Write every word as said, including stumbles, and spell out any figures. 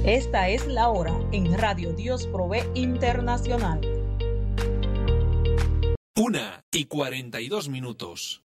Esta es la hora en Radio Dios Provee Internacional. Una y cuarenta y dos minutos.